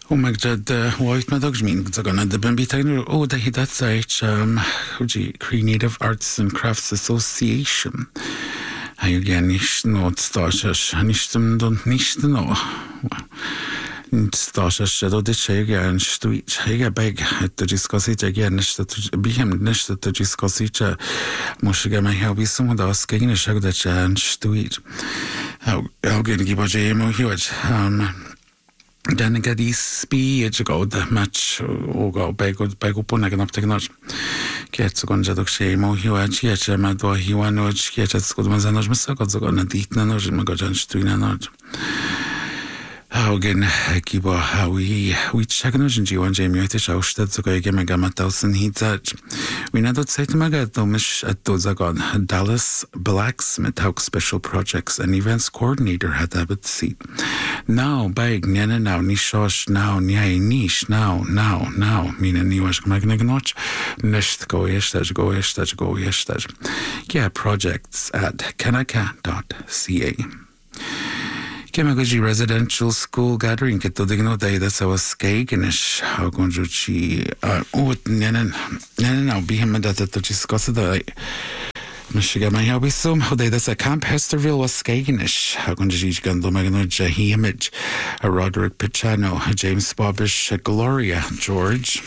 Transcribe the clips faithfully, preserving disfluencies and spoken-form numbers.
Umagdad White Maddox mean gonna the Bambitano oh the that site um Creative Arts and Crafts Association. I again nicht not starters nicht don't nicht no. Starters do the check and street hega beg to discuss it again that be him nicht to discuss it mushiga my help is some of the skin shag that and street. How how gonna give a jam huge um Den ga di spi e go the match o go bego bego pona gan aptegnar. Kiet so gonja dok she mo hiwa chi e ma do hiwa no chi e so do mazanož mesa go zo na dit na nož ma go jan stuina nož. Haugen kibo hawi we chagnož ji wan je mi te schaustad so go ge ma gamatausend hitzat. We na dot seit ma ga do mish at do zagon Dallas Blacksmith Hauk Special Projects and Events Coordinator had that seat. Now bag nene now ni shosh now nyai nish now now now mina ni was magnagnoch nest go yestaj go yestaj go yestaj. Yeah, projects at kanaka dot c a. Kemagoji Residential School Gathering ke to digno day that's our skagenish how gonjuchi uh oh nene nene now be him that to discuss the Michigan my hobby some how they that's a Camp Hesterville was skagenish how gonjuchi gando magno jahi image a Roderick Pichano a James Bobbish a Gloria George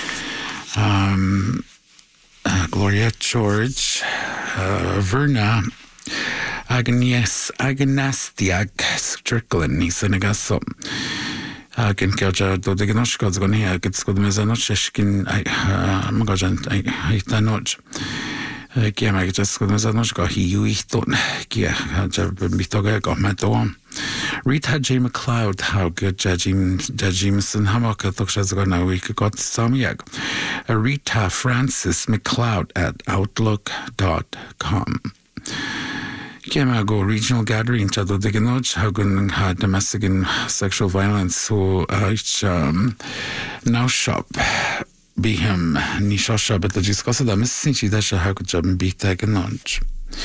um uh, Gloria George uh, Verna Agnes Agnastiak Strickland ni senegaso Agen kelja do de gnosh gods gon here gets god mezanoch shkin I magajant I I tanoch Kiema just god mezanoch go hi u ich ton kia ja bitoga go mato Rita J. McLeod how good Jajim Jajimson hamaka toksha go na week got samyag Rita Francis McLeod at outlook dot com Kemago Regional Gathering chado diganoch how gun had domestic and sexual violence so uh um now shop be him ni shosha but the discuss da missinchi da how could job be taganoch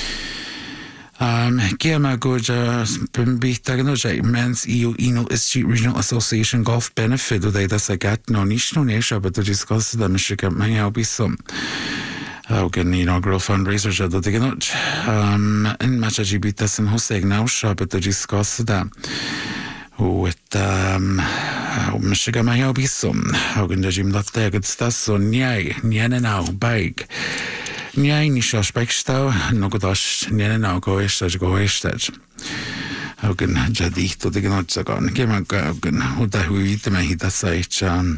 um Kemago ja be taganoch men's E U Eno Street Regional Association Golf Benefit they that's a gat no nish no nesha but the discuss da michigan may help be some How can inaugural fundraiser jado diganoch um in match G B T and Hoseg now shop at the discuss that with um Michigan my hobby some how can Jim that there good stuff so nyai nyane now bike nyai ni shosh backstau no godash nyane now go estage go estage how can jadi to diganoch zagon kema can uda huite me hita sait um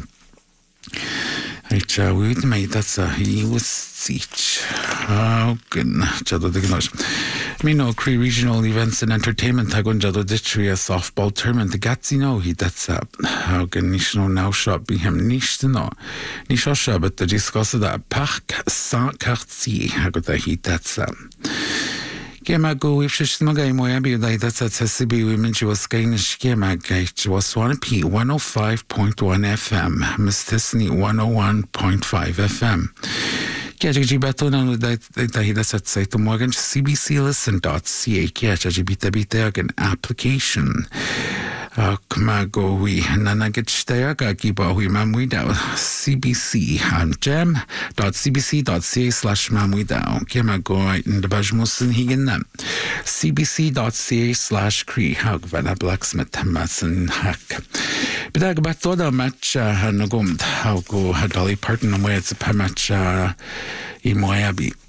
I would make that he was teach. How can Jado Dignosh? Mino Cree Regional Events and Entertainment Tagon Jado Ditri a softball tournament the Gatsino he that's up. How can Nishno now shop be him nish to know? Nishosha but the discuss that Parc Saint Cartier how could he that's up. Kemago if she's no guy moya be like that's at S C B women she was skanish kemag was one P one oh five point one F M Miss Tisney one oh one point five F M. Kiaji Batona that that's at say to Morgan C B C listen dot C A Kiaji bita bita an application. Kmago we nanagit steaga giba we mamwida C B C um gem dot c b c dot c a slash mamwida Kemago in the bajmusin higan C B C dot c a slash cree hug vana blacksmith mason hack. Bidag batoda match hanagum how go Dolly Parton away it's a match uh, in Moabi.